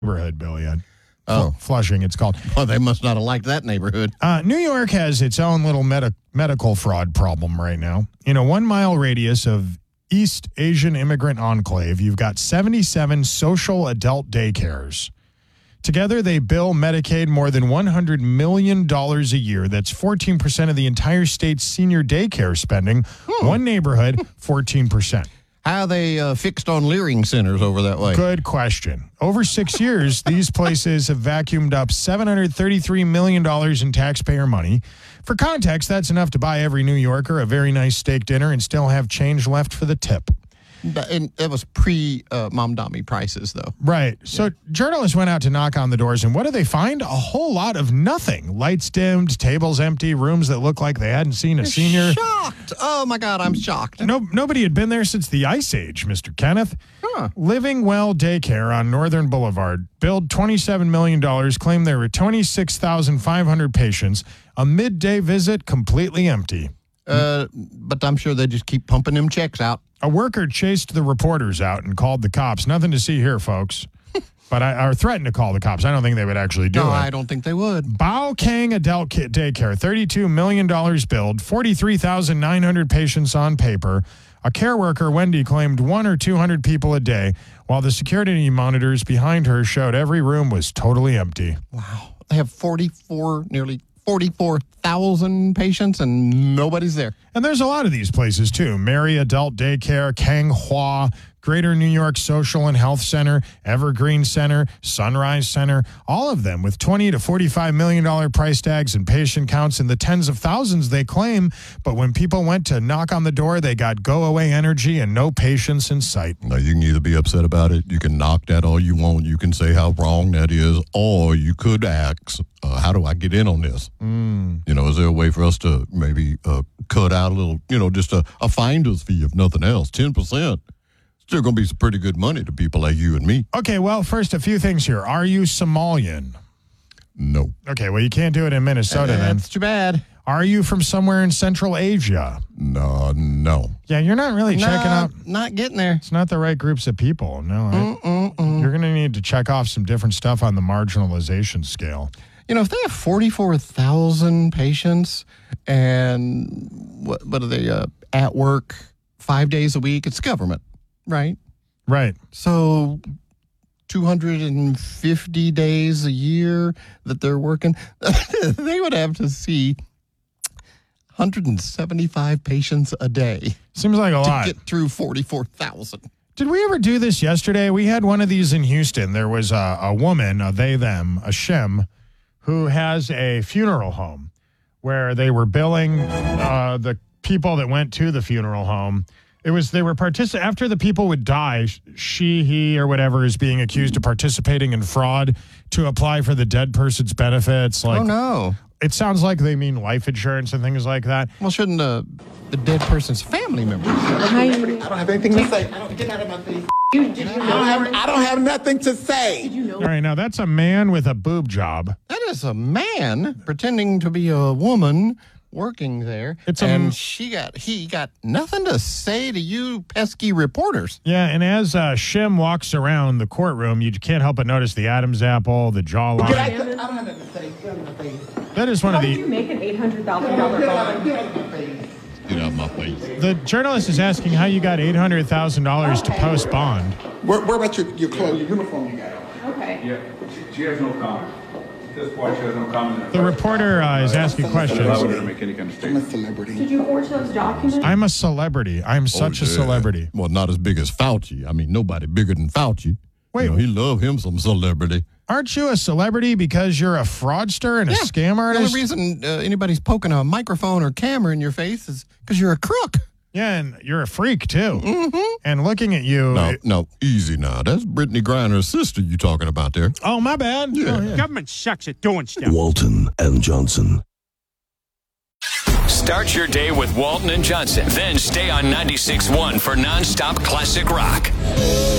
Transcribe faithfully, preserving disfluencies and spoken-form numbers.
neighborhood, Billy. At Oh. Flushing, it's called. Well, they must not have liked that neighborhood. Uh, New York has its own little medi- medical fraud problem right now. In a one-mile radius of East Asian immigrant enclave, you've got seventy-seven social adult daycares. Together, they bill Medicaid more than one hundred million dollars a year. That's fourteen percent of the entire state's senior daycare spending. Hmm. One neighborhood, fourteen percent. How are they uh, fixed on Leering centers over that way? Good question. Over six years, these places have vacuumed up seven hundred thirty-three million dollars in taxpayer money. For context, that's enough to buy every New Yorker a very nice steak dinner and still have change left for the tip. And that was pre-Mom uh, Dami prices, though. Right. So yeah. Journalists went out to knock on the doors, and what do they find? A whole lot of nothing. Lights dimmed, tables empty, rooms that look like they hadn't seen a You're senior. Shocked. Oh, my God, I'm shocked. No, nobody had been there since the Ice Age, Mister Kenneth. Huh. Living Well Daycare on Northern Boulevard billed twenty-seven million dollars, claimed there were twenty-six thousand five hundred patients. A midday visit completely empty. Uh, but I'm sure they just keep pumping them checks out. A worker chased the reporters out and called the cops. Nothing to see here, folks. But I or threatened to call the cops. I don't think they would actually do no, it. No, I don't think they would. Bao Kang Adult Daycare, thirty-two million dollars billed, forty-three thousand nine hundred patients on paper. A care worker, Wendy, claimed one or two hundred people a day, while the security monitors behind her showed every room was totally empty. Wow. They have forty-four, nearly forty-four thousand patients, and nobody's there. And there's a lot of these places, too. Mary Adult Daycare, Kang Hua, Greater New York Social and Health Center, Evergreen Center, Sunrise Center, all of them with twenty to forty-five million dollars price tags and patient counts in the tens of thousands, they claim. But when people went to knock on the door, they got go-away energy and no patients in sight. Now, you can either be upset about it, you can knock that all you want, you can say how wrong that is, or you could ask, uh, how do I get in on this? Mm. You know, is there a way for us to maybe uh, cut out a little, you know, just a, a finder's fee, if nothing else, ten percent? Still going to be some pretty good money to people like you and me. Okay, well, first, a few things here. Are you Somalian? No. Okay, well, you can't do it in Minnesota, uh, then. That's too bad. Are you from somewhere in Central Asia? No, no. Yeah, you're not really nah, checking out. Not getting there. It's not the right groups of people. No, I, you're going to need to check off some different stuff on the marginalization scale. You know, if they have forty-four thousand patients and what, what are they, uh, at work five days a week, it's government, right? Right. So two hundred fifty days a year that they're working, they would have to see one hundred seventy-five patients a day. Seems like a to lot. To get through forty-four thousand. Did we ever do this yesterday? We had one of these in Houston. There was a, a woman, a they, them, a shim, who has a funeral home where they were billing uh, the people that went to the funeral home. It was, they were participating, after the people would die, she, he, or whatever is being accused of participating in fraud to apply for the dead person's benefits. Like, oh, no. It sounds like they mean life insurance and things like that. Well, shouldn't uh, the dead person's family members? I don't have anything to say. I don't, get out of my face. You, did you know I, don't have, I don't have nothing to say. Did you know? All right, now that's a man with a boob job. That is a man pretending to be a woman working there. It's a, and she got, he got nothing to say to you pesky reporters. Yeah, and as uh, Shim walks around the courtroom, you can't help but notice the Adam's apple, the jawline. Get I, I don't have nothing to say. Get out of my face. That is one How of the... did you make an eight hundred thousand dollars bond? Get out of my face. Get out of my face. The journalist is asking how you got eight hundred thousand dollars to post bond. Where, where about your, your clothes, your uniform you got on? Okay. Yeah, she, she has no comment. At this point, she has no comment. The reporter uh, is asking questions. Allow her to make any kind of I'm a statement. celebrity. Did you forge those documents? I'm a celebrity. I'm such Oh, a yeah. celebrity. Well, not as big as Fauci. I mean, nobody bigger than Fauci. Wait. You know, he love him some celebrity. Aren't you a celebrity because you're a fraudster and a Yeah. scam The artist? only reason uh, anybody's poking a microphone or camera in your face is because you're a crook. Yeah, and you're a freak, too. Mm-hmm. And looking at you... No, it- no, easy now. That's Brittany Griner's sister you talking about there. oh, my bad. Yeah. Oh, yeah. Government sucks at doing stuff. Walton and Johnson. Start your day with Walton and Johnson. Then stay on ninety-six point one for nonstop classic rock.